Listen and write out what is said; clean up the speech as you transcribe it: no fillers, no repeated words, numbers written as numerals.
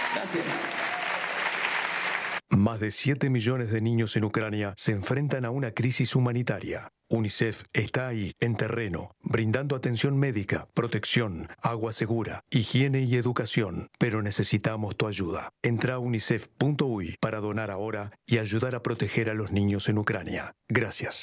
Gracias. Más de 7 millones de niños en Ucrania se enfrentan a una crisis humanitaria. UNICEF está ahí, en terreno, brindando atención médica, protección, agua segura, higiene y educación. Pero necesitamos tu ayuda. Entra a unicef.uy para donar ahora y ayudar a proteger a los niños en Ucrania. Gracias.